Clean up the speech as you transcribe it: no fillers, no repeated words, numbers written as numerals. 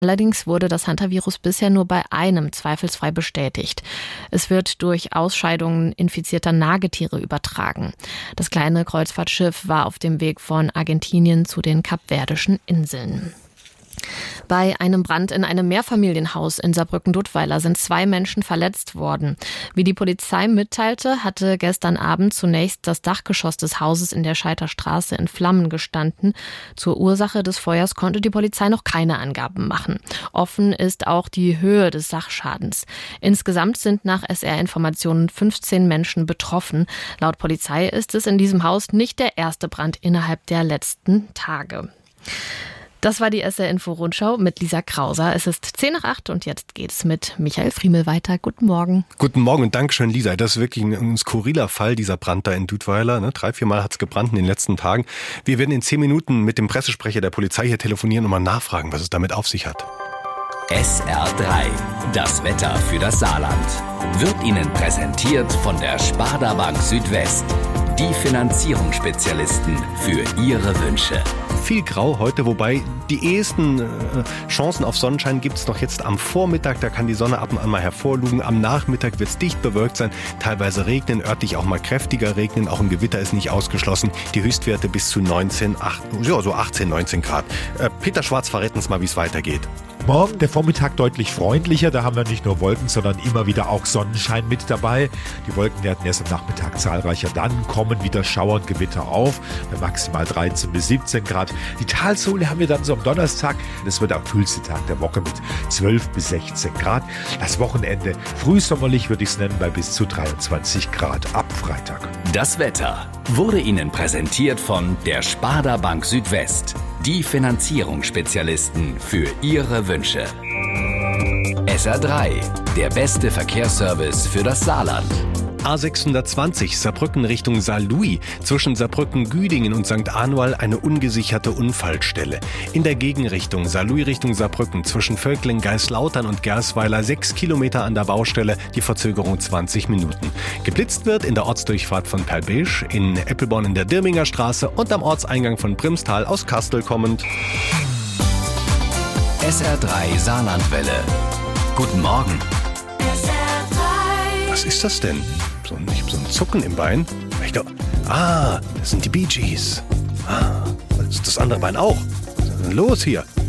Allerdings wurde das Hantavirus bisher nur bei einem zweifelsfrei bestätigt. Es wird durch Ausscheidungen infizierter Nagetiere übertragen. Das kleine Kreuzfahrtschiff war auf dem Weg von Argentinien zu den Kapverdischen Inseln. Bei einem Brand in einem Mehrfamilienhaus in Saarbrücken-Duttweiler sind 2 Menschen verletzt worden. Wie die Polizei mitteilte, hatte gestern Abend zunächst das Dachgeschoss des Hauses in der Scheiterstraße in Flammen gestanden. Zur Ursache des Feuers konnte die Polizei noch keine Angaben machen. Offen ist auch die Höhe des Sachschadens. Insgesamt sind nach SR-Informationen 15 Menschen betroffen. Laut Polizei ist es in diesem Haus nicht der erste Brand innerhalb der letzten Tage. Das war die SR-Info-Rundschau mit Lisa Krauser. Es ist 7:50 und jetzt geht es mit Michael Friemel weiter. Guten Morgen. Guten Morgen und Dankeschön, Lisa. Das ist wirklich ein skurriler Fall, dieser Brand da in Duttweiler. 3-4 Mal hat es gebrannt in den letzten Tagen. Wir werden in 10 Minuten mit dem Pressesprecher der Polizei hier telefonieren und mal nachfragen, was es damit auf sich hat. SR3, das Wetter für das Saarland, wird Ihnen präsentiert von der Sparda Bank Südwest. Die Finanzierungsspezialisten für Ihre Wünsche. Viel grau heute, wobei die ehesten Chancen auf Sonnenschein gibt es noch jetzt am Vormittag. Da kann die Sonne ab und an mal hervorlugen. Am Nachmittag wird es dicht bewölkt sein, teilweise regnen, örtlich auch mal kräftiger regnen. Auch ein Gewitter ist nicht ausgeschlossen. Die Höchstwerte bis zu 18, 19 Grad. Peter Schwarz verrät uns mal, wie es weitergeht. Morgen der Vormittag deutlich freundlicher, da haben wir nicht nur Wolken, sondern immer wieder auch Sonnenschein mit dabei. Die Wolken werden erst am Nachmittag zahlreicher, dann kommen wieder Schauer und Gewitter auf, bei maximal 13 bis 17 Grad. Die Talsohle haben wir dann so am Donnerstag, das wird der kühlste Tag der Woche mit 12 bis 16 Grad. Das Wochenende frühsommerlich würde ich es nennen, bei bis zu 23 Grad ab Freitag. Das Wetter wurde Ihnen präsentiert von der Sparda Bank Südwest. Die Finanzierungsspezialisten für Ihre Wünsche. SR3, der beste Verkehrsservice für das Saarland. A620 Saarbrücken Richtung Saarlouis, zwischen Saarbrücken-Güdingen und St. Anual eine ungesicherte Unfallstelle. In der Gegenrichtung Saarlouis Richtung Saarbrücken zwischen Völkling, Geislautern und Gersweiler 6 Kilometer an der Baustelle, die Verzögerung 20 Minuten. Geblitzt wird in der Ortsdurchfahrt von Perlbesch, in Eppelborn in der Dirminger Straße und am Ortseingang von Primstal aus Kastel kommend. SR3 Saarlandwelle. Guten Morgen. Was ist das denn? Ich habe so ein Zucken im Bein. Ich glaube, das sind die Bee Gees. Das ist das andere Bein auch. Was ist denn los hier?